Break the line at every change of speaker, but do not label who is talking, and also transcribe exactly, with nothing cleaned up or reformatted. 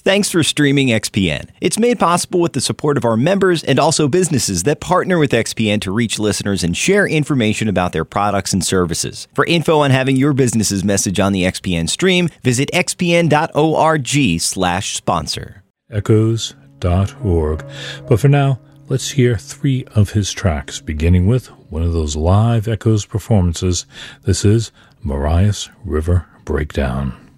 Thanks for streaming X P N. It's made possible with the support of our members and also businesses that partner with X P N to reach listeners and share information about their products and services. For info on having your business's message on the X P N stream, visit x p n dot org slash sponsor.
echoes dot org. But for now, let's hear three of his tracks, beginning with one of those live Echoes performances. This is Marias River Breakdown.